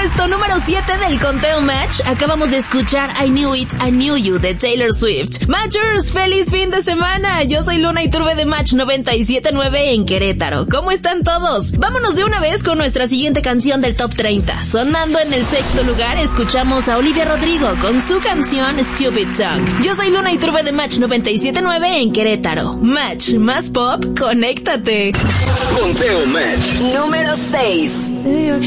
puesto número 7 del conteo Match, acabamos de escuchar I Knew It, I Knew You de Taylor Swift. Matchers, feliz fin de semana. Yo soy Luna Iturbe de Match 97.9 en Querétaro. ¿Cómo están todos? Vámonos de una vez con nuestra siguiente canción del Top 30. Sonando en el sexto lugar, escuchamos a Olivia Rodrigo con su canción Stupid Song. Yo soy Luna Iturbe de Match 97.9 en Querétaro. Match, más pop, conéctate. Conteo Match. Número 6.